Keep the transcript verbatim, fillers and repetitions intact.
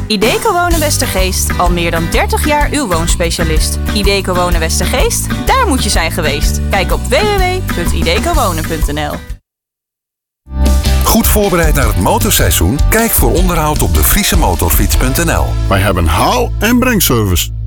Ideco Wonen Westergeest, al meer dan dertig jaar uw woonspecialist. Ideco Wonen Westergeest, daar moet je zijn geweest. Kijk op w w w punt ideco wonen punt n l. Goed voorbereid naar het motorseizoen? Kijk voor onderhoud op de friese motorfiets punt n l. Wij hebben haal- en brengservice.